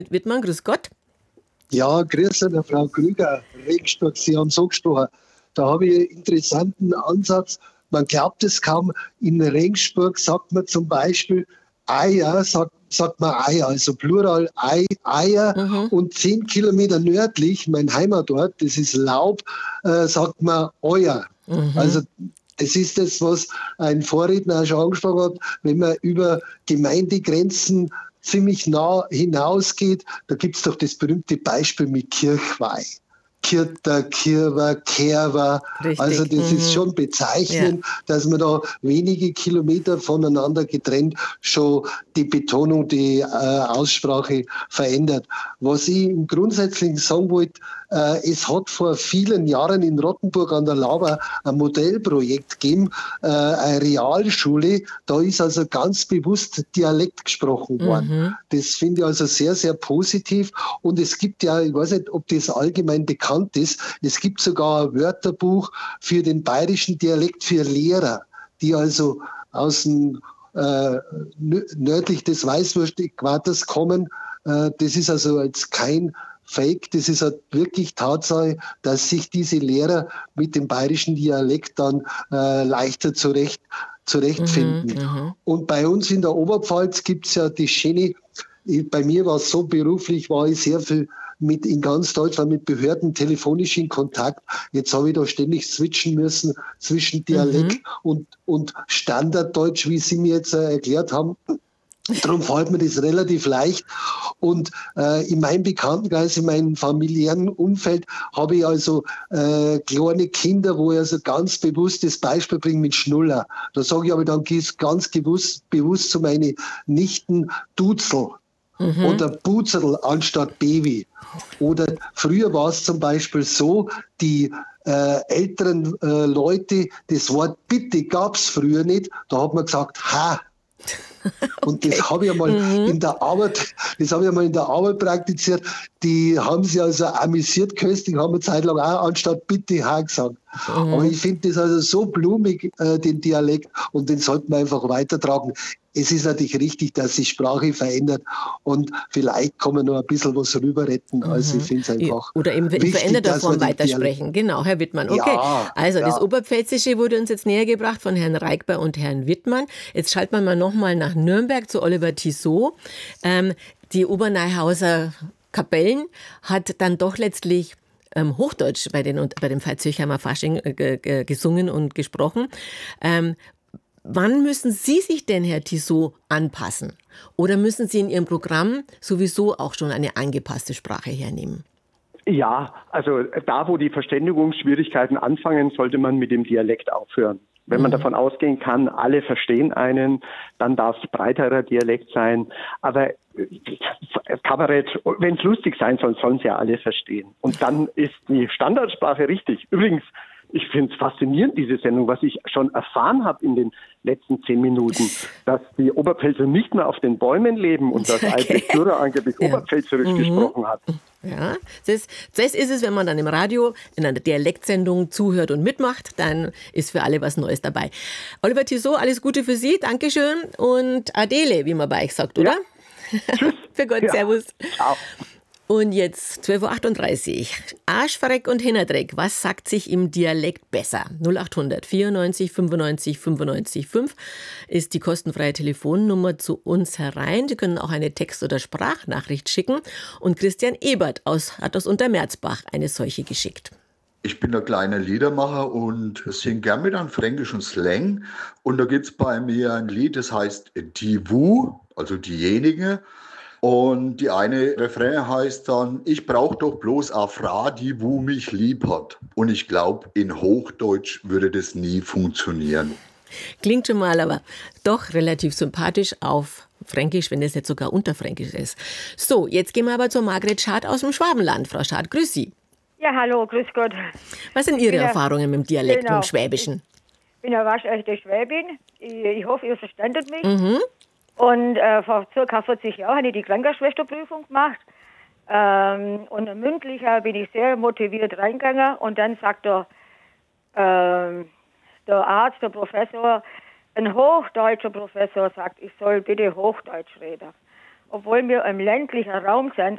Wittmann, grüß Gott. Ja, grüß Sie, Frau Krüger, Regensburg, Sie haben so gesprochen. Da habe ich einen interessanten Ansatz. Man glaubt es kaum, in Regensburg sagt man zum Beispiel Eier, sagt man Eier, also Plural Eier. Und 10 Kilometer nördlich, mein Heimatort, das ist Laub, sagt man Euer. Also es ist das, was ein Vorredner auch schon angesprochen hat, wenn man über Gemeindegrenzen ziemlich nah hinausgeht, da gibt es doch das berühmte Beispiel mit Kirchweih. Kirter, Kirwer, Kerwer. Richtig. Also das ist schon bezeichnend, dass man da wenige Kilometer voneinander getrennt schon die Betonung, die Aussprache verändert. Was ich im Grundsätzlichen sagen wollte, es hat vor vielen Jahren in Rottenburg an der Lauber ein Modellprojekt gegeben, eine Realschule. Da ist also ganz bewusst Dialekt gesprochen worden. Das finde ich also sehr, sehr positiv. Und es gibt ja, ich weiß nicht, ob das allgemein bekannt ist, es gibt sogar ein Wörterbuch für den bayerischen Dialekt für Lehrer, die also aus dem nördlich des Weißwurst-Äquators kommen. Das ist also jetzt kein Fake, das ist halt wirklich Tatsache, dass sich diese Lehrer mit dem bayerischen Dialekt dann leichter zurechtfinden. Und bei uns in der Oberpfalz gibt es ja die schöne, bei mir war es so beruflich, war ich sehr viel in ganz Deutschland mit Behörden telefonisch in Kontakt. Jetzt habe ich da ständig switchen müssen zwischen Dialekt und Standarddeutsch, wie Sie mir jetzt erklärt haben. Darum fällt mir das relativ leicht. Und in meinem Bekanntenkreis, in meinem familiären Umfeld habe ich also kleine Kinder, wo ich also ganz bewusst das Beispiel bringe mit Schnuller. Da sage ich aber dann ganz bewusst zu meinen Nichten Duzel oder Buzerl anstatt Baby. Oder früher war es zum Beispiel so, die älteren Leute, das Wort Bitte gab es früher nicht. Da hat man gesagt, ha. Und das habe ich einmal in der Arbeit, praktiziert. Die haben sich also amüsiert köstlich, haben eine Zeit lang auch anstatt bitte ha gesagt. Aber ich finde das also so blumig, den Dialekt, und den sollten wir einfach weitertragen. Es ist natürlich richtig, dass sich Sprache verändert, und vielleicht kann man noch ein bisschen was rüber retten. Also ich finde es einfach oder in wichtig, veränderter dass Form wir weitersprechen. Genau, Herr Wittmann. Okay, Ja, also ja. das Oberpfälzische wurde uns jetzt näher gebracht von Herrn Reikber und Herrn Wittmann. Jetzt schalten wir mal nochmal nach Nürnberg zu Oliver Tissot. Die Oberneuhauser Kapellen hat dann doch letztlich Hochdeutsch bei dem Veitshöchheimer Fasching gesungen und gesprochen. Wann müssen Sie sich denn, Herr Tissot, anpassen? Oder müssen Sie in Ihrem Programm sowieso auch schon eine angepasste Sprache hernehmen? Ja, also da, wo die Verständigungsschwierigkeiten anfangen, sollte man mit dem Dialekt aufhören. Wenn man davon ausgehen kann, alle verstehen einen, dann darf es breiterer Dialekt sein. Aber Kabarett, wenn es lustig sein soll, sollen es ja alle verstehen. Und dann ist die Standardsprache richtig. Übrigens, ich finde es faszinierend, diese Sendung, was ich schon erfahren habe in den letzten 10 Minuten, dass die Oberpfälzer nicht mehr auf den Bäumen leben und dass Albrecht Dürer angeblich Oberpfälzerisch gesprochen hat. Ja, das ist es, wenn man dann im Radio in einer Dialektsendung zuhört und mitmacht, dann ist für alle was Neues dabei. Oliver Tissot, alles Gute für Sie, Dankeschön und Adele, wie man bei euch sagt, oder? Ja. Tschüss. Für Gott, ja. Servus. Ciao. Und jetzt 12.38 Uhr. Arschverreck und Hinterdreck, was sagt sich im Dialekt besser? 0800 94 95 95 5 ist die kostenfreie Telefonnummer zu uns herein. Sie können auch eine Text- oder Sprachnachricht schicken. Und Christian Ebert hat aus Untermerzbach eine solche geschickt. Ich bin ein kleiner Liedermacher und singe gern mit einem fränkischen Slang. Und da gibt es bei mir ein Lied, das heißt Die Wu, also diejenigen. Und die eine Refrain heißt dann, ich brauche doch bloß eine Frau, die wo mich lieb hat. Und ich glaube, in Hochdeutsch würde das nie funktionieren. Klingt schon mal aber doch relativ sympathisch auf Fränkisch, wenn es jetzt sogar Unterfränkisch ist. So, jetzt gehen wir aber zur Margret Schad aus dem Schwabenland. Frau Schad, grüß Sie. Ja, hallo, grüß Gott. Was sind Ihre Erfahrungen mit dem Dialekt und dem Schwäbischen? Ich bin eine waschechte Schwäbin. Ich hoffe, ihr verstandet mich. Und vor ca. 40 Jahren habe ich die Krankenschwesterprüfung gemacht. Und mündlich bin ich sehr motiviert reingegangen. Und dann sagt der Arzt, der Professor, ein hochdeutscher Professor sagt, ich soll bitte Hochdeutsch reden. Obwohl wir im ländlichen Raum sind,